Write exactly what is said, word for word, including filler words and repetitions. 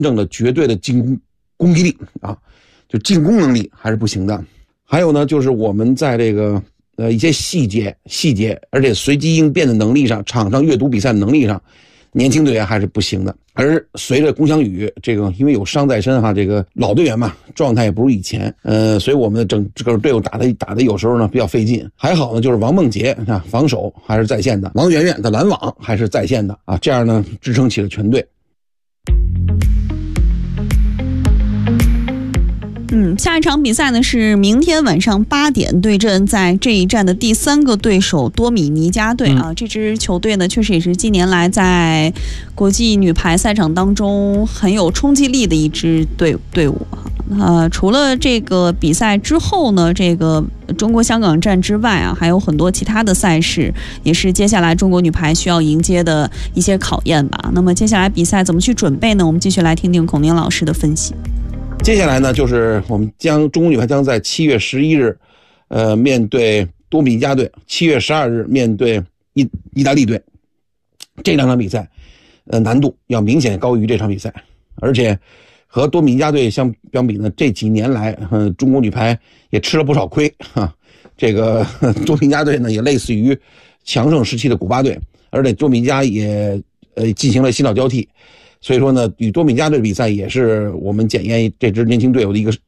正的绝对的进攻攻击力啊，就进攻能力还是不行的。还有呢，就是我们在这个呃一些细节细节，而且随机应变的能力上，场上阅读比赛的能力上，年轻队员还是不行的。而随着龚翔宇这个因为有伤在身哈，这个老队员嘛，状态也不如以前，呃，所以我们的整这个队伍打的打的有时候呢比较费劲。还好呢，就是王梦洁啊，防守还是在线的，王媛媛的拦网还是在线的啊，这样呢支撑起了全队。 嗯，下一场比赛呢是明天晚上八点对阵在这一站的第三个对手多米尼加队啊。嗯、这支球队呢，确实也是近年来在国际女排赛场当中很有冲击力的一支队队伍啊。呃，除了这个比赛之后呢，这个中国香港站之外啊，还有很多其他的赛事，也是接下来中国女排需要迎接的一些考验吧。那么接下来比赛怎么去准备呢？我们继续来听听孔宁老师的分析。 接下来呢，就是我们将中国女排将在七月十一日，呃，面对多米尼加队，七月十二日面对意意大利队，这两场比赛，呃，难度要明显高于这场比赛，而且和多米尼加队相相比呢，这几年来，呃，中国女排也吃了不少亏哈。这个多米尼加队呢，也类似于强盛时期的古巴队，而且多米尼加也呃进行了新老交替。所以说呢，与多米尼加队比赛也是我们检验这支年轻队伍的一个